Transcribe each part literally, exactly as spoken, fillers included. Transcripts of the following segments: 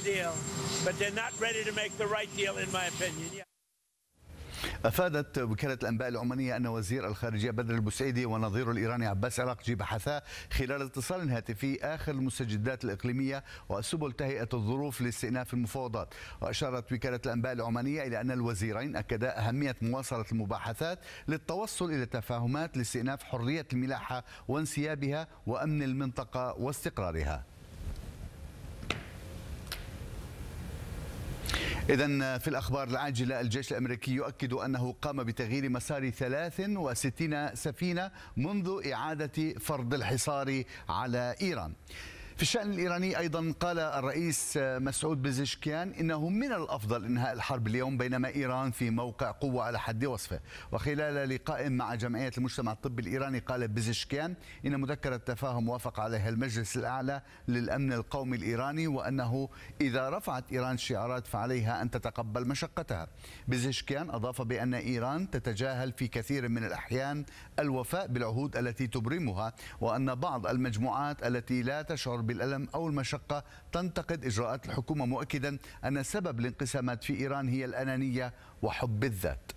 deal, but they're not ready to make the right deal, in my opinion. أفادت وكالة الأنباء العمانية أن وزير الخارجية بدر البوسعيدي ونظيره الإيراني عباس عراقجي بحثا خلال اتصال هاتفي آخر المستجدات الإقليمية وسبل تهيئة الظروف لاستئناف المفاوضات. وأشارت وكالة الأنباء العمانية إلى أن الوزيرين أكدا أهمية مواصلة المباحثات للتوصل إلى تفاهمات لاستئناف حرية الملاحة وانسيابها وأمن المنطقة واستقرارها. إذن في الأخبار العاجلة، الجيش الأمريكي يؤكد أنه قام بتغيير مسار ثلاث وستين سفينة منذ إعادة فرض الحصار على إيران. في الشأن الإيراني أيضا قال الرئيس مسعود بزشكيان إنه من الأفضل إنهاء الحرب اليوم بينما إيران في موقع قوة على حد وصفه. وخلال لقاء مع جمعية المجتمع الطبي الإيراني قال بزشكيان إن مذكرة تفاهم وافق عليها المجلس الأعلى للأمن القومي الإيراني وأنه إذا رفعت إيران شعارات فعليها أن تتقبل مشقتها. بزشكيان أضاف بأن إيران تتجاهل في كثير من الأحيان الوفاء بالعهود التي تبرمها وأن بعض المجموعات التي لا تشعر بالألم أو المشقة تنتقد إجراءات الحكومة، مؤكدا أن سبب الانقسامات في إيران هي الأنانية وحب الذات.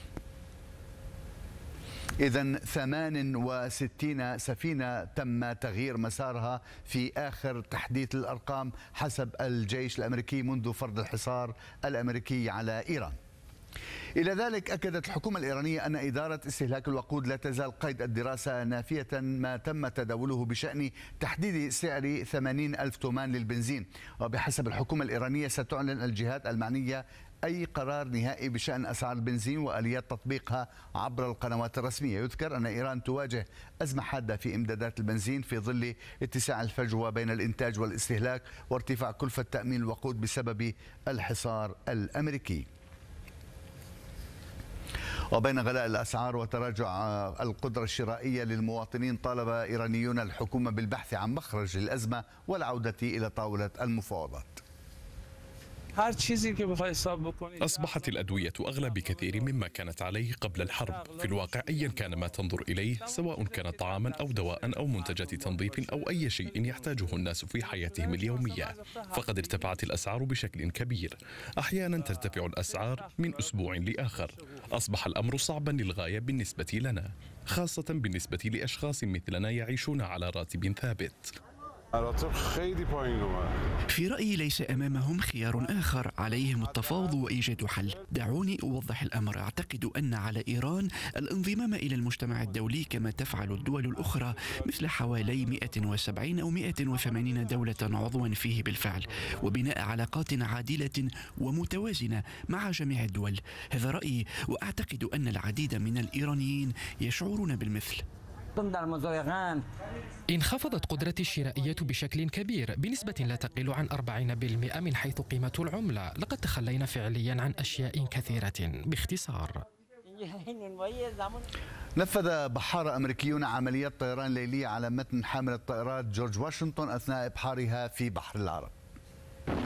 إذن ثمان وستين سفينة تم تغيير مسارها في آخر تحديث الأرقام حسب الجيش الأمريكي منذ فرض الحصار الأمريكي على إيران. إلى ذلك أكدت الحكومة الإيرانية أن إدارة استهلاك الوقود لا تزال قيد الدراسة نافية ما تم تداوله بشأن تحديد سعر ثمانين ألف تومان للبنزين. وبحسب الحكومة الإيرانية ستعلن الجهات المعنية أي قرار نهائي بشأن أسعار البنزين وآليات تطبيقها عبر القنوات الرسمية. يذكر أن إيران تواجه أزمة حادة في إمدادات البنزين في ظل اتساع الفجوة بين الإنتاج والاستهلاك وارتفاع كلفة تأمين الوقود بسبب الحصار الأمريكي. وبين غلاء الأسعار وتراجع القدرة الشرائية للمواطنين، طالب إيرانيون الحكومة بالبحث عن مخرج للأزمة والعودة إلى طاولة المفاوضات. أصبحت الأدوية أغلى بكثير مما كانت عليه قبل الحرب. في الواقع أيا كان ما تنظر إليه، سواء كان طعاما أو دواء أو منتجات تنظيف أو أي شيء يحتاجه الناس في حياتهم اليومية، فقد ارتفعت الأسعار بشكل كبير. أحيانا ترتفع الأسعار من أسبوع لآخر. أصبح الأمر صعبا للغاية بالنسبة لنا، خاصة بالنسبة لأشخاص مثلنا يعيشون على راتب ثابت. في رأيي ليس أمامهم خيار آخر، عليهم التفاوض وإيجاد حل. دعوني أوضح الأمر. أعتقد أن على إيران الانضمام إلى المجتمع الدولي كما تفعل الدول الأخرى، مثل حوالي مئة وسبعين أو مئة وثمانين دولة عضوا فيه بالفعل، وبناء علاقات عادلة ومتوازنة مع جميع الدول. هذا رأيي، وأعتقد أن العديد من الإيرانيين يشعرون بالمثل. انخفضت قدرتي الشرائية بشكل كبير بنسبة لا تقل عن أربعين بالمئة من حيث قيمة العملة. لقد تخلينا فعليا عن أشياء كثيرة. باختصار، نفذ بحارة أمريكيون عمليات طيران ليلية على متن حاملة طائرات جورج واشنطن أثناء إبحارها في بحر العرب.